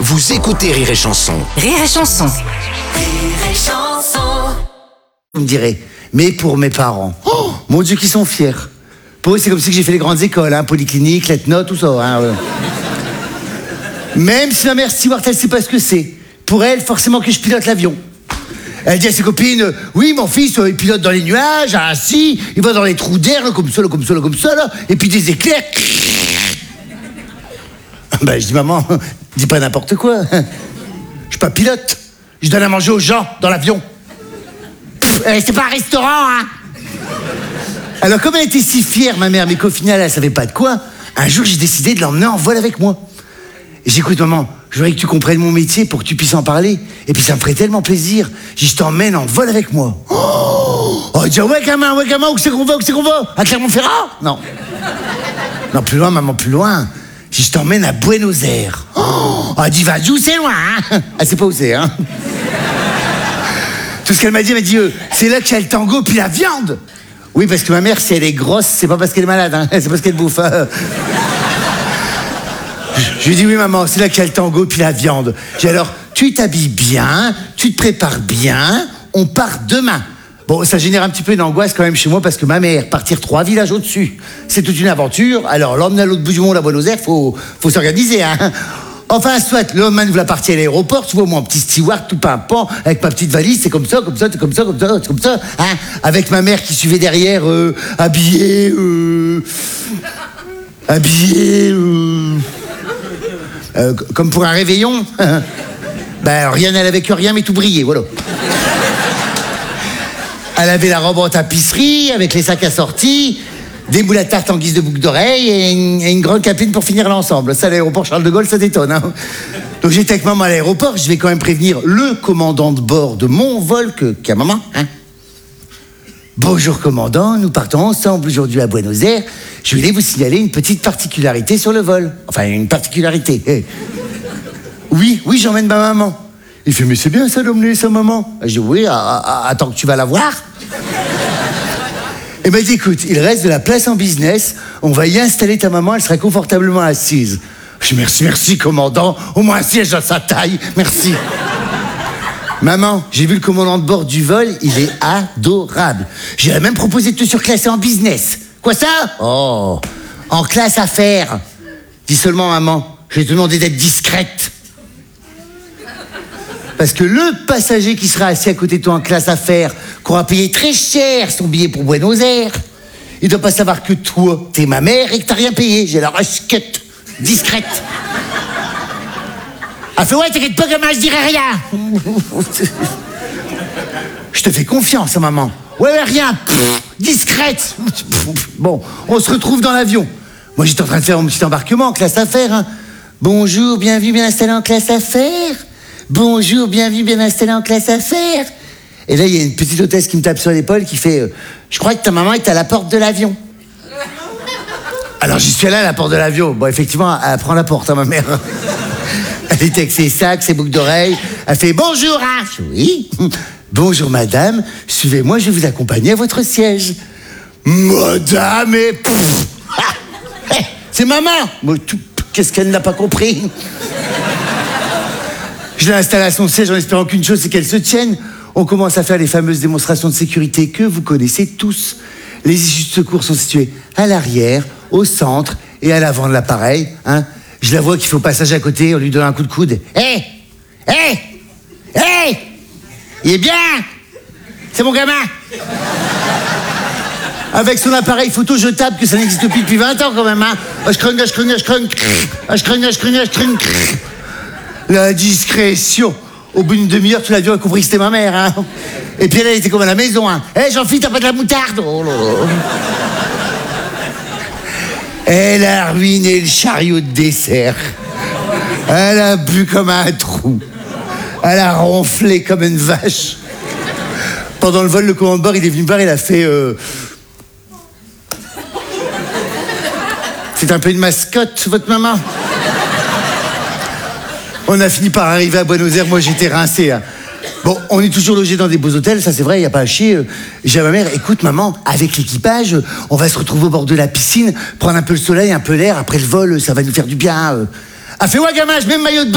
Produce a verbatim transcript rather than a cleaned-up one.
Vous écoutez Rire et Chanson. Rire et Chanson. Rire et Chanson. Vous me direz, mais pour mes parents, oh, mon Dieu, qu'ils sont fiers. Pour eux, c'est comme si j'ai fait les grandes écoles, hein, polyclinique, letno, tout ça. Hein, ouais. Même si ma mère Stewart, elle sait pas ce que c'est. Pour elle, forcément que je pilote l'avion. Elle dit à ses copines, oui, mon fils, il pilote dans les nuages, ah si, il va dans les trous d'air, là, comme ça, là, comme ça, là, comme ça, là, et puis des éclairs. Ben, je dis, maman, dis pas n'importe quoi. Je suis pas pilote. Je donne à manger aux gens dans l'avion. Pff, eh, c'est pas un restaurant, hein. Alors, comme elle était si fière, ma mère, mais qu'au final, elle savait pas de quoi, un jour, j'ai décidé de l'emmener en vol avec moi. Et j'écoute, maman, je voudrais que tu comprennes mon métier pour que tu puisses en parler. Et puis, ça me ferait tellement plaisir. J'ai dit, je t'emmène en vol avec moi. Oh, oh elle dit, ouais, gamin, ouais, gamin, où c'est qu'on va, où c'est qu'on va? À Clermont-Ferrand? Non. Non, plus loin, maman, plus loin. J'ai dit, je t'emmène à Buenos Aires. Oh, elle dit, va, d'où c'est loin, hein? Elle sait pas où c'est, hein? Tout ce qu'elle m'a dit, elle m'a dit, euh, c'est là qu'il y a le tango puis la viande. Oui, parce que ma mère, si elle est grosse, c'est pas parce qu'elle est malade, hein, c'est parce qu'elle bouffe. Hein. Je lui dis, oui, maman, c'est là qu'il y a le tango puis la viande. J'ai dit, alors, tu t'habilles bien, tu te prépares bien, on part demain. Bon, ça génère un petit peu d'angoisse quand même chez moi parce que ma mère, partir trois villages au-dessus, c'est toute une aventure. Alors, l'emmener à l'autre bout du monde à Buenos Aires, faut, faut s'organiser, hein. Enfin, soit, le lendemain, nous la partie à l'aéroport, tu vois, mon petit steward, tout pimpant, avec ma petite valise, c'est comme ça, comme ça, c'est comme ça, comme ça, c'est comme ça, hein. Avec ma mère qui suivait derrière, euh, habillée, euh, habillée, euh, euh, comme pour un réveillon. Ben, rien, elle avait que rien, mais tout brillait, voilà. Elle avait la robe en tapisserie, avec les sacs assortis, des moules à tarte en guise de boucle d'oreille et une, et une grande capine pour finir l'ensemble. Ça, à l'aéroport Charles de Gaulle, ça détonne. Hein. Donc j'étais avec maman à l'aéroport, je vais quand même prévenir le commandant de bord de mon vol que, qu'à maman. Hein. Bonjour commandant, nous partons ensemble aujourd'hui à Buenos Aires. Je voulais vous signaler une petite particularité sur le vol. Enfin, une particularité. Hey. Oui, oui, j'emmène ma maman. Il fait, mais c'est bien ça d'emmener sa maman. Je dis, oui, à, à, attends que tu vas la voir. Et m'a dit, écoute, il reste de la place en business, on va y installer ta maman, elle sera confortablement assise. Je dis, merci, merci, commandant, au moins un siège à sa taille, merci. Maman, j'ai vu le commandant de bord du vol, il est adorable. J'ai même proposé de te surclasser en business. Quoi ça? Oh, en classe affaires. Dis seulement, maman, je vais te demander d'être discrète. Parce que le passager qui sera assis à côté de toi en classe affaires, qui aura payé très cher son billet pour Buenos Aires, il doit pas savoir que toi, t'es ma mère et que t'as rien payé. J'ai la rusquette, discrète. Elle fait, ouais, t'inquiète pas, gamin, je dirai rien. Je te fais confiance, hein, maman. Ouais, ouais, rien. Pff, discrète. Bon, on se retrouve dans l'avion. Moi, j'étais en train de faire mon petit embarquement en classe affaires. Hein. Bonjour, bienvenue, bien installé en classe affaires. Bonjour, bienvenue, bien installé en classe affaires. Et là, il y a une petite hôtesse qui me tape sur l'épaule qui fait euh, je crois que ta maman est à la porte de l'avion. Alors, j'y suis allé à la porte de l'avion. Bon, effectivement, elle prend la porte, hein, ma mère. Elle était avec ses sacs, ses boucles d'oreilles. Elle fait bonjour, hein. Oui. Bonjour, madame. Suivez-moi, je vais vous accompagner à votre siège. Madame et. Pff, ah, hey, c'est maman. Qu'est-ce qu'elle n'a pas compris? Je l'ai installée à son siège en espérant qu'une chose, c'est qu'elle se tienne. On commence à faire les fameuses démonstrations de sécurité que vous connaissez tous. Les issues de secours sont situées à l'arrière, au centre et à l'avant de l'appareil. Hein. Je la vois qui fait au passage à côté, on lui donne un coup de coude. Hé, hé, hé, il est bien. C'est mon gamin. Avec son appareil photo jetable, que ça n'existe plus depuis vingt ans quand même. Hein. Je crogne, je crogne, je crogne, je crogne, je crogne, je crogne. La discrétion. Au bout d'une demi-heure, tu l'as vu, elle a compris que c'était ma mère. Hein. Et puis elle, elle était comme à la maison. Hé, hein. Hey, Jean-Philippe, t'as pas de la moutarde? Oh là là. Elle a ruiné le chariot de dessert. Elle a bu comme un trou. Elle a ronflé comme une vache. Pendant le vol, le commandant de bord, il est venu me voir, il a fait... Euh... C'est un peu une mascotte, votre maman. On a fini par arriver à Buenos Aires, moi j'étais rincé. Hein. Bon, on est toujours logé dans des beaux hôtels, ça c'est vrai, il n'y a pas à chier. J'ai à ma mère, écoute maman, avec l'équipage, on va se retrouver au bord de la piscine, prendre un peu le soleil, un peu l'air, après le vol, ça va nous faire du bien. Elle fait, ouais gamin, je mets le maillot de bain.